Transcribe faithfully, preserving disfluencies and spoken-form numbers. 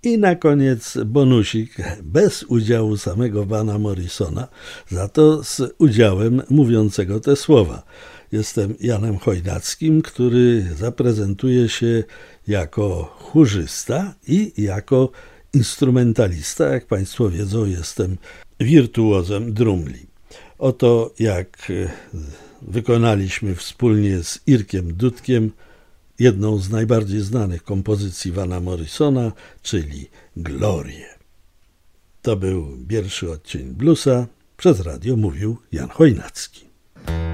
I na koniec bonusik bez udziału samego Vana Morrisona, za to z udziałem mówiącego te słowa. Jestem Janem Chojnackim, który zaprezentuje się jako chórzysta i jako instrumentalista. Jak Państwo wiedzą, jestem wirtuozem drumli. Oto jak wykonaliśmy wspólnie z Irkiem Dudkiem jedną z najbardziej znanych kompozycji Vana Morrisona, czyli Glorię. To był pierwszy odcień bluesa. Przez radio mówił Jan Chojnacki.